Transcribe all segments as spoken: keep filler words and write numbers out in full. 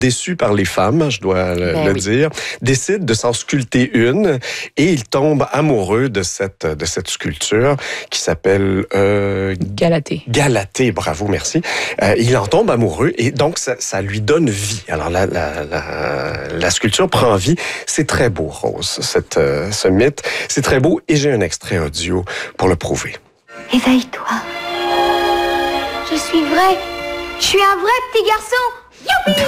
déçu par les femmes, je dois le, ben le oui. dire, décide de s'en sculpter une et il tombe amoureux de cette, de cette sculpture qui s'appelle... Euh, Galatée. Galatée, bravo, merci. Euh, il en tombe amoureux et donc ça, ça lui donne vie. Alors la, la, la, la sculpture prend vie. C'est très beau, Rose, cette, euh, ce mythe. C'est très beau et j'ai un extrait audio pour le prouver. Éveille-toi. Je suis vrai. Je suis un vrai petit garçon. Youpi!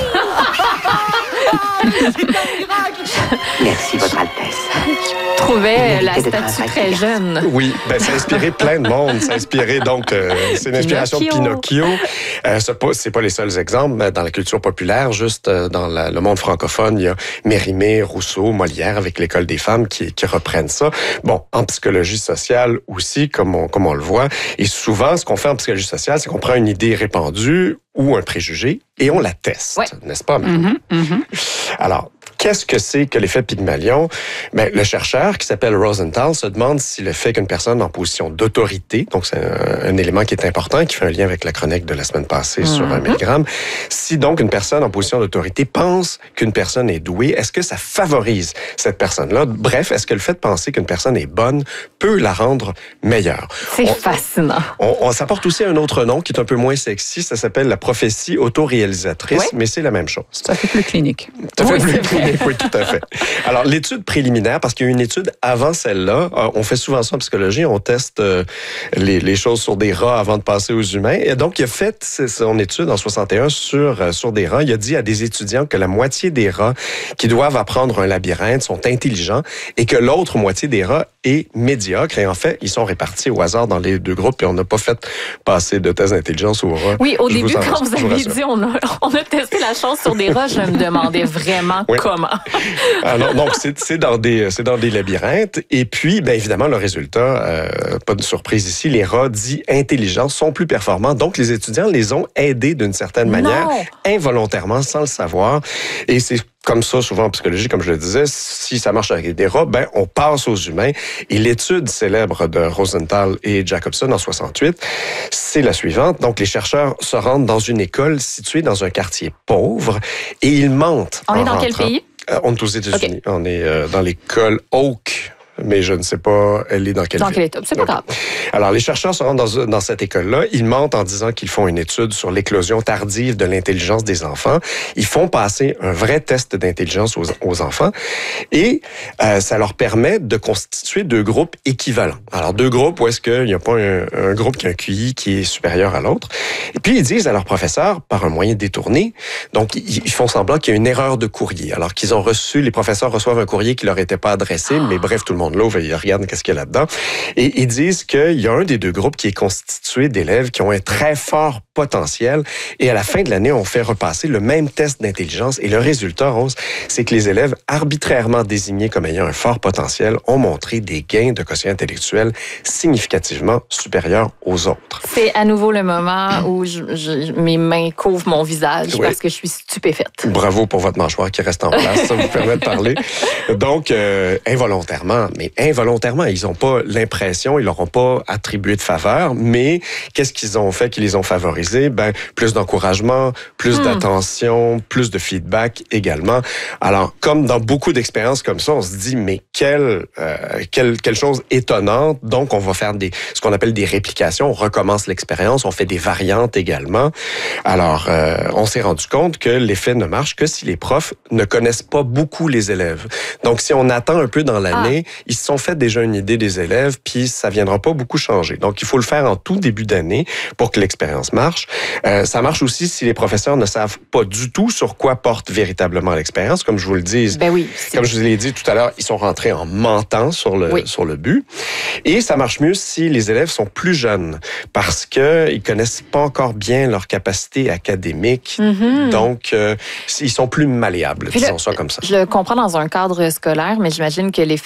Merci, Votre Altesse. Je trouvais la statue très jeune. Oui, ben, ça a inspiré plein de monde. Ça a inspiré, donc, euh, c'est une inspiration de Pinocchio. Euh, c'est pas, c'est pas les seuls exemples, mais dans la culture populaire, juste euh, dans la, le monde francophone, il y a Mérimée, Rousseau, Molière, avec l'École des femmes, qui, qui reprennent ça. Bon, en psychologie sociale aussi, comme on, comme on le voit. Et souvent, ce qu'on fait en psychologie sociale, c'est qu'on prend une idée répandue ou un préjugé et on la teste, ouais. n'est-ce pas? Mm-hmm, mm-hmm. Alors, qu'est-ce que c'est que l'effet Pygmalion? Ben, le chercheur qui s'appelle Rosenthal se demande si le fait qu'une personne en position d'autorité, donc c'est un, un élément qui est important, qui fait un lien avec la chronique de la semaine passée mm-hmm. sur un milligramme, si donc une personne en position d'autorité pense qu'une personne est douée, est-ce que ça favorise cette personne-là? Bref, est-ce que le fait de penser qu'une personne est bonne peut la rendre meilleure? C'est on, fascinant. On, on s'apporte aussi un autre nom qui est un peu moins sexy, ça s'appelle la prophétie autoréalisatrice, ouais. mais c'est la même chose. Ça fait plus clinique. Ça fait oui, plus clinique, oui, tout à fait. Alors, l'étude préliminaire, parce qu'il y a une étude avant celle-là, on fait souvent ça en psychologie, on teste les, les choses sur des rats avant de passer aux humains. Et donc, il a fait son étude en soixante et un sur, sur des rats. Il a dit à des étudiants que la moitié des rats qui doivent apprendre un labyrinthe sont intelligents et que l'autre moitié des rats est médiocre. Et en fait, ils sont répartis au hasard dans les deux groupes et on n'a pas fait passer de tests d'intelligence aux rats. Oui, au je début, vous en, quand vous avez dit on a, on a testé la chance sur des rats, je me demandais vraiment oui. comment. Alors, donc, c'est, c'est, dans des, c'est dans des labyrinthes. Et puis, bien évidemment, le résultat, euh, pas de surprise ici, les rats dits intelligents sont plus performants. Donc, les étudiants les ont aidés d'une certaine manière, non. involontairement, sans le savoir. Et c'est comme ça, souvent en psychologie, comme je le disais, si ça marche avec des rats, ben on passe aux humains. Et l'étude célèbre de Rosenthal et Jacobson en soixante-huit, c'est la suivante. Donc, les chercheurs se rendent dans une école située dans un quartier pauvre et ils mentent. On est dans rentrant. quel pays? Euh, on est aux États-Unis. Okay. On est euh, dans l'école Oak. Mais je ne sais pas, elle est dans quelle dans ville. quelle étape, c'est pas grave. Alors, les chercheurs se rendent dans, dans cette école-là. Ils mentent en disant qu'ils font une étude sur l'éclosion tardive de l'intelligence des enfants. Ils font passer un vrai test d'intelligence aux, aux enfants. Et euh, ça leur permet de constituer deux groupes équivalents. Alors, deux groupes où est-ce qu'il n'y a pas un, un groupe qui a un Q I qui est supérieur à l'autre. Et puis, ils disent à leur professeur, par un moyen détourné, donc ils, ils font semblant qu'il y a une erreur de courrier. Alors qu'ils ont reçu, les professeurs reçoivent un courrier qui leur était pas adressé, mais bref, tout le monde l'ouvre et ils regardent qu'est-ce qu'il y a là-dedans. Et ils disent qu'il y a un des deux groupes qui est constitué d'élèves qui ont un très fort potentiel. Et à la fin de l'année, on fait repasser le même test d'intelligence. Et le résultat, Rose, c'est que les élèves arbitrairement désignés comme ayant un fort potentiel ont montré des gains de quotient intellectuel significativement supérieurs aux autres. C'est à nouveau le moment où je, je, mes mains couvrent mon visage oui. parce que je suis stupéfaite. Bravo pour votre mâchoire qui reste en place. Ça vous permet de parler. Donc, euh, involontairement, mais involontairement, ils n'ont pas l'impression, ils leur ont pas attribué de faveur, mais qu'est-ce qu'ils ont fait qui les ont favorisés? Ben, plus d'encouragement, plus hmm. d'attention, plus de feedback également. Alors, comme dans beaucoup d'expériences comme ça, on se dit, mais quelle, euh, quelle, quelle chose étonnante. Donc, on va faire des, ce qu'on appelle des réplications. On recommence l'expérience, on fait des variantes également. Alors, euh, on s'est rendu compte que l'effet ne marche que si les profs ne connaissent pas beaucoup les élèves. Donc, si on attend un peu dans l'année, ah. ils se sont fait déjà une idée des élèves, puis ça viendra pas beaucoup changer. Donc, il faut le faire en tout début d'année pour que l'expérience marche. Euh, ça marche aussi si les professeurs ne savent pas du tout sur quoi porte véritablement l'expérience. Comme je vous le dis, ben oui, comme je vous l'ai dit tout à l'heure, ils sont rentrés en mentant sur le, oui. sur le but. Et ça marche mieux si les élèves sont plus jeunes parce qu'ils connaissent pas encore bien leur capacité académique. Mm-hmm. Donc, euh, ils sont plus malléables, disons ça comme ça. Je le comprends dans un cadre scolaire, mais j'imagine que l'effet Pygmalion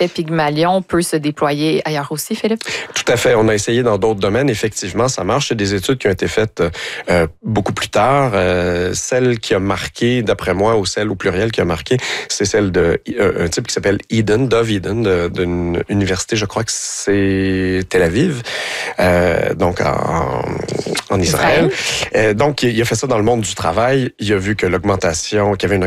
Pygmalion peut se déployer ailleurs aussi, Philippe? Tout à fait. On a essayé dans d'autres domaines. Effectivement, ça marche. C'est des études qui ont été faites euh, beaucoup plus tard. Euh, celle qui a marqué, d'après moi, ou celle au pluriel qui a marqué, c'est celle de euh, un type qui s'appelle Eden, Dov Eden, d'une université, je crois que c'est Tel Aviv, euh, donc en, en Israël. Euh, donc, il a fait ça dans le monde du travail. Il a vu que l'augmentation, qu'il y avait une